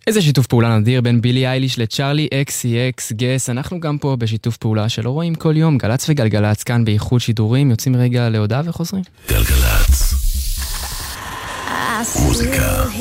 איזה שיתוף פעולה נדיר בין בילי אייליש לצ'ארלי XCX גס. אנחנו גם פה בשיתוף פעולה שלא רואים כל יום. גלץ וגלגלץ כאן באיחוד שידורים. יוצאים רגע להודעה וחוזרים. גלגלץ. מוזיקה